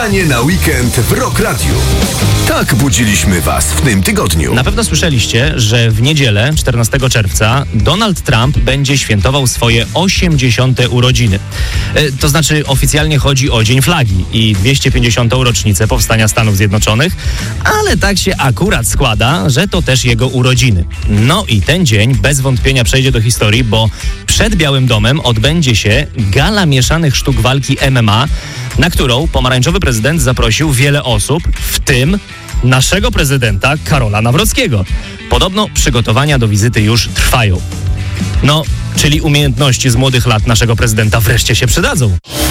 Wstanie na weekend w Rock Radio. Tak budziliśmy was w tym tygodniu. Na pewno słyszeliście, że w niedzielę, 14 czerwca, Donald Trump będzie świętował swoje 80. urodziny. To znaczy oficjalnie chodzi o Dzień Flagi i 250. rocznicę powstania Stanów Zjednoczonych, ale tak się akurat składa, że to też jego urodziny. No i ten dzień bez wątpienia przejdzie do historii, bo przed Białym Domem odbędzie się gala mieszanych sztuk walki MMA, na którą pomarańczowy prezydent zaprosił wiele osób, w tym naszego prezydenta Karola Nawrockiego. Podobno przygotowania do wizyty już trwają. No, czyli umiejętności z młodych lat naszego prezydenta wreszcie się przydadzą.